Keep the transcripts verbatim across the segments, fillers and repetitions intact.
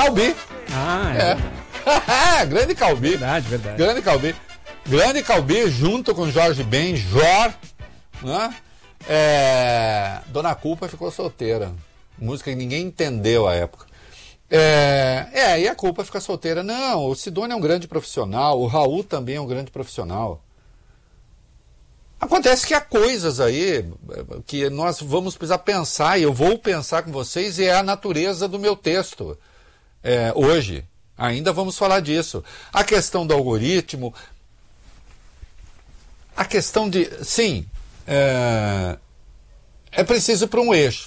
Calbi. Ah, é. É. Grande Calbi. Verdade, verdade. Grande Calbi. Grande Calbi junto com Jorge Ben, Jor, né? É... Dona Culpa ficou solteira. Música que ninguém entendeu à época. É... é, e a Culpa fica solteira. Não, o Sidônio é um grande profissional, o Raul também é um grande profissional. Acontece que há coisas aí que nós vamos precisar pensar, e eu vou pensar com vocês, e é a natureza do meu texto é, hoje. Ainda vamos falar disso. A questão do algoritmo, a questão de... Sim, é, é preciso para um eixo.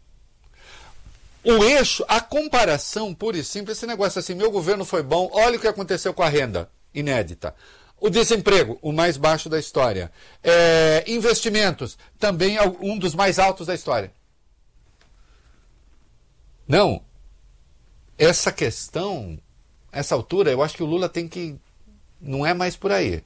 O eixo, a comparação pura e simples, esse negócio assim, meu governo foi bom, olha o que aconteceu com a renda inédita. O desemprego, o mais baixo da história. É, investimentos, também um dos mais altos da história. Não. Essa questão, essa altura, eu acho que o Lula tem que... Não é mais por aí.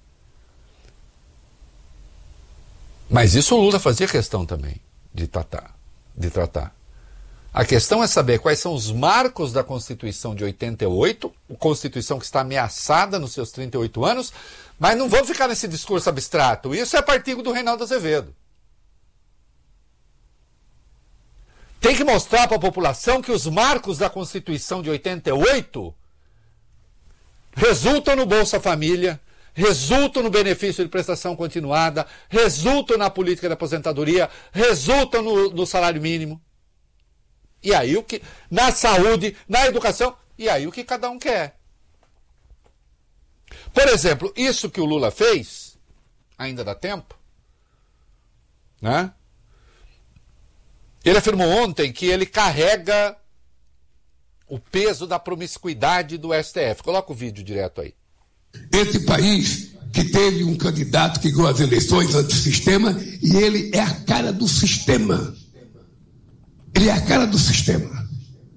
Mas isso o Lula fazia questão também de tratar. De tratar. A questão é saber quais são os marcos da Constituição de oitenta e oito, a Constituição que está ameaçada nos seus trinta e oito anos, mas não vamos ficar nesse discurso abstrato. Isso é partido do Reinaldo Azevedo. Tem que mostrar para a população que os marcos da Constituição de oitenta e oito resultam no Bolsa Família, resultam no benefício de prestação continuada, resultam na política de aposentadoria, resultam no, no salário mínimo. E aí o que, na saúde, na educação, e aí o que cada um quer. Por exemplo, isso que o Lula fez, ainda dá tempo, né? Ele afirmou ontem que ele carrega o peso da promiscuidade do S T F. Coloca o vídeo direto aí. Esse país que teve um candidato que ganhou as eleições antissistema, e ele é a cara do sistema. Ele é a cara do sistema.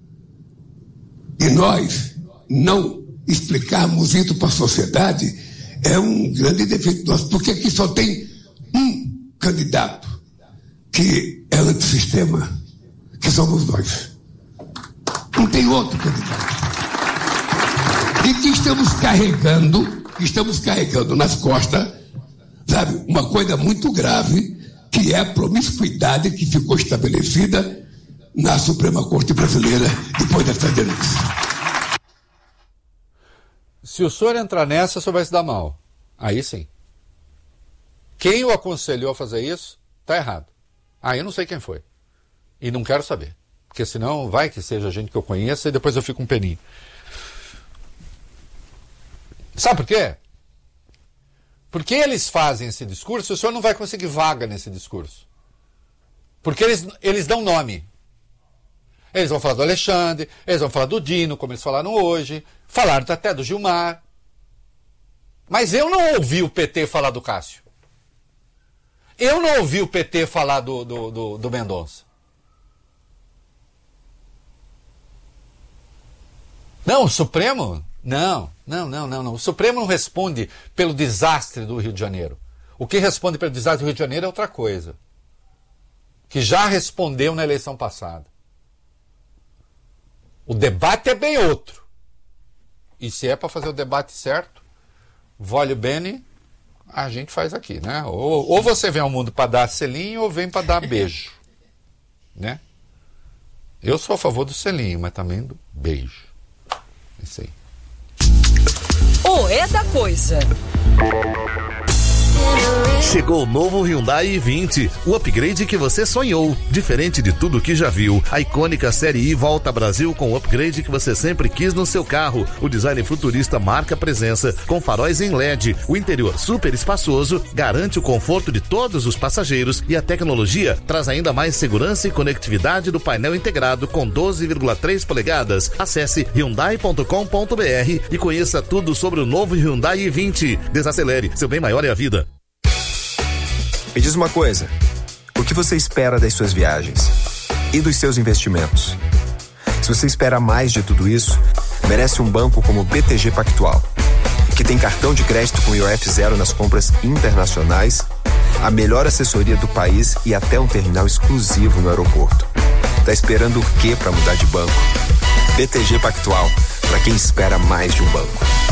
E nós não explicarmos isso para a sociedade é um grande defeito nosso, porque aqui só tem um candidato que é antissistema, que somos nós. Não tem outro candidato. E que estamos carregando, que estamos carregando nas costas, sabe, uma coisa muito grave, que é a promiscuidade que ficou estabelecida na Suprema Corte Brasileira depois dessa denúncia. Se o senhor entrar nessa, o senhor vai se dar mal. Aí sim. Quem o aconselhou a fazer isso, está errado. Aí eu não sei quem foi. E não quero saber. Porque senão vai que seja gente que eu conheça e depois eu fico um peninho. Sabe por quê? Porque eles fazem esse discurso e o senhor não vai conseguir vaga nesse discurso. Porque eles, eles dão nome. Eles vão falar do Alexandre, eles vão falar do Dino, como eles falaram hoje, falaram até do Gilmar. Mas eu não ouvi o P T falar do Cássio. Eu não ouvi o P T falar do, do, do, do Mendonça. Não, o Supremo? Não, não, não, não, não. O Supremo não responde pelo desastre do Rio de Janeiro. O que responde pelo desastre do Rio de Janeiro é outra coisa. Que já respondeu na eleição passada. O debate é bem outro. E se é para fazer o debate certo, vole bene, a gente faz aqui, né? Ou, ou você vem ao mundo para dar selinho ou vem para dar beijo, né? Eu sou a favor do selinho, mas também do beijo. Isso aí. O É da Coisa. Chegou o novo Hyundai i vinte, o upgrade que você sonhou. Diferente de tudo que já viu, a icônica Série I volta ao Brasil com o upgrade que você sempre quis no seu carro. O design futurista marca presença, com faróis em L E D. O interior super espaçoso garante o conforto de todos os passageiros e a tecnologia traz ainda mais segurança e conectividade do painel integrado com doze vírgula três polegadas. Acesse hyundai ponto com ponto br e conheça tudo sobre o novo Hyundai i vinte. Desacelere, seu bem maior é a vida. Me diz uma coisa, o que você espera das suas viagens? E dos seus investimentos? Se você espera mais de tudo isso, merece um banco como o B T G Pactual, que tem cartão de crédito com I O F zero nas compras internacionais, a melhor assessoria do país e até um terminal exclusivo no aeroporto. Tá esperando o quê para mudar de banco? B T G Pactual, para quem espera mais de um banco.